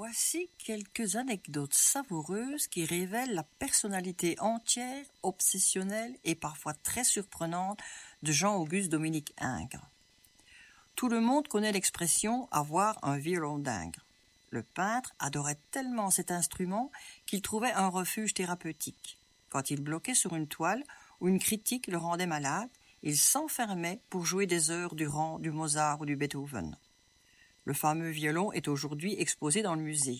Voici quelques anecdotes savoureuses qui révèlent la personnalité entière, obsessionnelle et parfois très surprenante de Jean-Auguste Dominique Ingres. Tout le monde connaît l'expression « avoir un violon d'Ingres ». Le peintre adorait tellement cet instrument qu'il trouvait un refuge thérapeutique. Quand il bloquait sur une toile ou une critique le rendait malade, il s'enfermait pour jouer des heures durant du Mozart ou du Beethoven. Le fameux violon est aujourd'hui exposé dans le musée.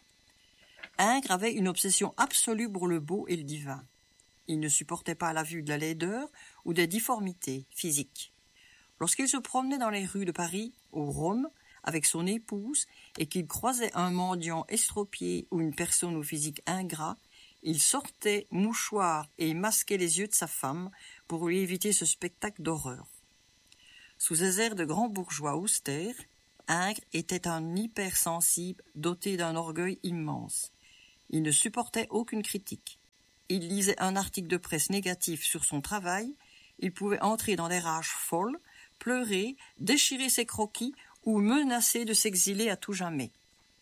Ingres avait une obsession absolue pour le beau et le divin. Il ne supportait pas la vue de la laideur ou des difformités physiques. Lorsqu'il se promenait dans les rues de Paris ou Rome avec son épouse et qu'il croisait un mendiant estropié ou une personne au physique ingrat, il sortait mouchoir et masquait les yeux de sa femme pour lui éviter ce spectacle d'horreur. Sous des airs de grand bourgeois austère, Ingres était un hypersensible doté d'un orgueil immense. Il ne supportait aucune critique. Il lisait un article de presse négatif sur son travail, il pouvait entrer dans des rages folles, pleurer, déchirer ses croquis ou menacer de s'exiler à tout jamais.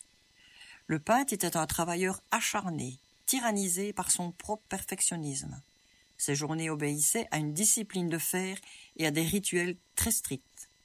Le peintre était un travailleur acharné, tyrannisé par son propre perfectionnisme. Ses journées obéissaient à une discipline de fer et à des rituels très stricts.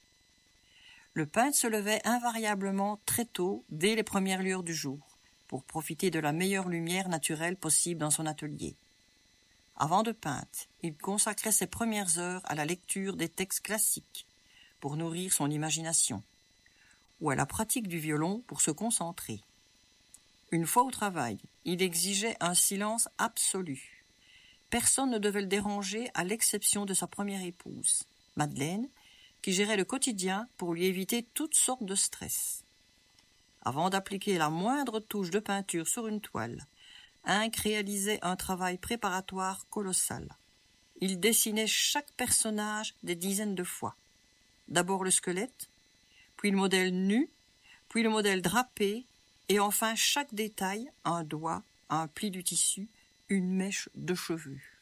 Le peintre se levait invariablement très tôt, dès les premières lueurs du jour, pour profiter de la meilleure lumière naturelle possible dans son atelier. Avant de peindre, il consacrait ses premières heures à la lecture des textes classiques, pour nourrir son imagination, ou à la pratique du violon pour se concentrer. Une fois au travail, il exigeait un silence absolu. Personne ne devait le déranger à l'exception de sa première épouse, Madeleine, qui gérait le quotidien pour lui éviter toutes sortes de stress. Avant d'appliquer la moindre touche de peinture sur une toile, Ingres réalisait un travail préparatoire colossal. Il dessinait chaque personnage des dizaines de fois. D'abord le squelette, puis le modèle nu, puis le modèle drapé, et enfin chaque détail, un doigt, un pli du tissu, une mèche de cheveux.